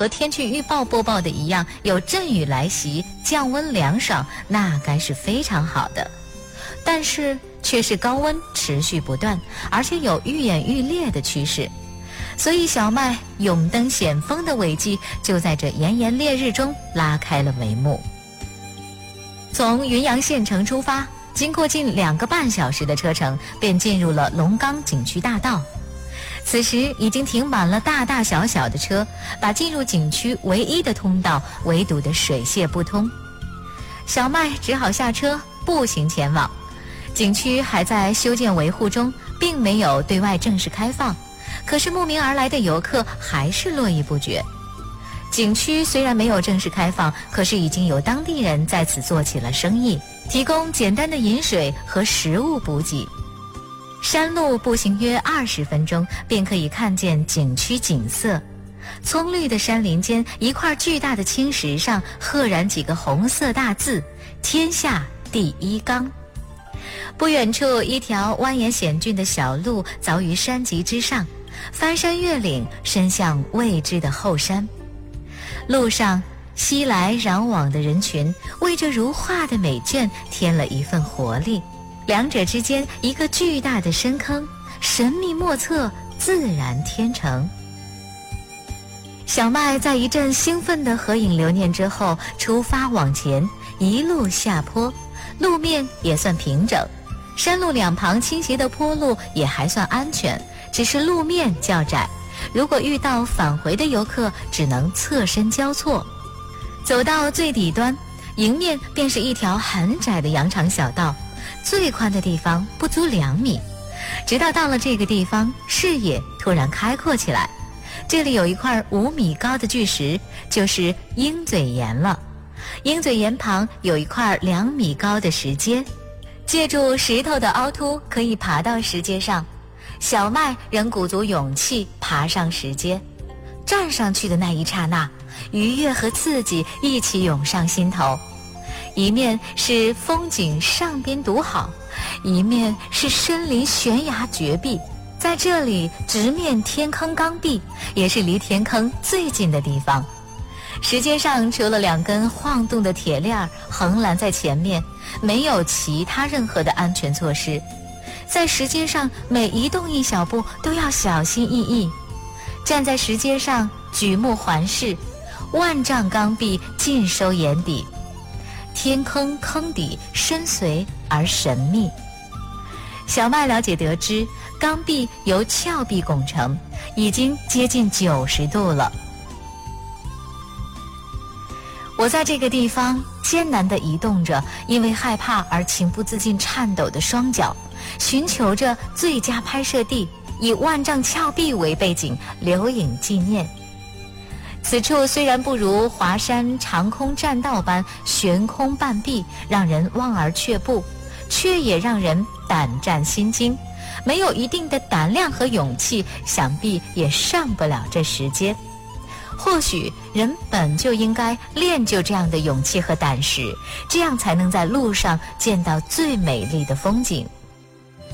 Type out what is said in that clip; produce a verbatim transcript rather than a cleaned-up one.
和天气预报播报的一样，有阵雨来袭，降温凉爽，那该是非常好的。但是却是高温持续不断，而且有愈演愈烈的趋势。所以小麦勇登险峰的伟绩就在这炎炎烈日中拉开了帷幕。从云阳县城出发，经过近两个半小时的车程，便进入了龙岗景区大道。此时已经停满了大大小小的车，把进入景区唯一的通道围堵得水泄不通。小麦只好下车步行前往。景区还在修建维护中，并没有对外正式开放，可是慕名而来的游客还是络绎不绝。景区虽然没有正式开放，可是已经有当地人在此做起了生意，提供简单的饮水和食物补给。山路步行约二十分钟，便可以看见景区景色。葱绿的山林间，一块巨大的青石上赫然几个红色大字：天下第一缸。不远处，一条蜿蜒险峻的小路凿于山脊之上，翻山越岭，伸向未知的后山。路上熙来攘往的人群为这如画的美眷添了一份活力，两者之间一个巨大的深坑，神秘莫测，自然天成。小麦在一阵兴奋的合影留念之后，出发往前，一路下坡，路面也算平整，山路两旁倾斜的坡路也还算安全，只是路面较窄，如果遇到返回的游客，只能侧身交错。走到最底端，迎面便是一条很窄的羊肠小道，最宽的地方不足两米。直到到了这个地方，视野突然开阔起来。这里有一块五米高的巨石，就是鹰嘴岩了。鹰嘴岩旁有一块两米高的石阶，借助石头的凹凸，可以爬到石阶上。小麦仍鼓足勇气爬上石阶，站上去的那一刹那，愉悦和刺激一起涌上心头。一面是风景上边独好，一面是森林悬崖绝壁。在这里直面天坑缸壁，也是离天坑最近的地方。石阶上除了两根晃动的铁链横拦在前面，没有其他任何的安全措施。在石阶上每移动一小步都要小心翼翼。站在石阶上举目环视，万丈缸壁尽收眼底，天坑坑底深邃而神秘。小麦了解得知，缸壁由峭壁拱成，已经接近九十度了。我在这个地方艰难地移动着，因为害怕而情不自禁颤抖的双脚，寻求着最佳拍摄地，以万丈峭壁为背景，留影纪念。此处虽然不如华山长空栈道般悬空半壁，让人望而却步，却也让人胆战心惊。没有一定的胆量和勇气，想必也上不了这石阶。或许人本就应该练就这样的勇气和胆识，这样才能在路上见到最美丽的风景。